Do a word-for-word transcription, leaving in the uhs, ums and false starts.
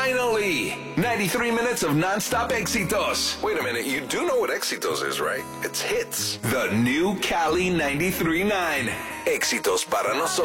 Finally! ninety-three minutes of non-stop éxitos. Wait a minute, you do know what éxitos is, right? It's hits. The new Cali ninety-three point nine. Éxitos para nosotros.